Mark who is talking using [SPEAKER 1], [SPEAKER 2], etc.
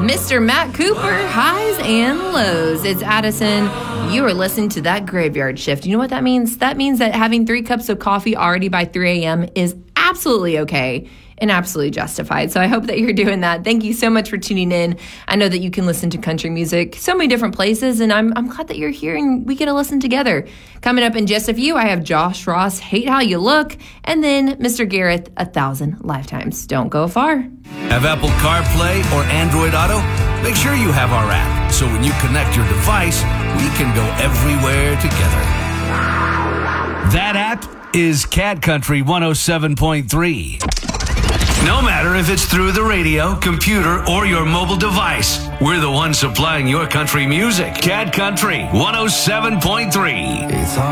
[SPEAKER 1] Mr. Matt Cooper, highs and lows. It's Addison. You are listening to That Graveyard Shift. You know what that means? That means that having 3 cups of coffee already by 3 a.m. is absolutely okay and absolutely justified. So I hope that you're doing that. Thank you so much for tuning in. I know that you can listen to country music so many different places, and I'm glad that you're here and we get to listen together. Coming up in just a few, I have Josh Ross, Hate How You Look, and then Mr. Gareth, 1,000 Lifetimes. Don't go far.
[SPEAKER 2] Have Apple CarPlay or Android Auto? Make sure you have our app, so when you connect your device, we can go everywhere together. That app is Cat Country 107.3. No matter if it's through the radio, computer, or your mobile device, we're the ones supplying your country music. Cat Country 107.3.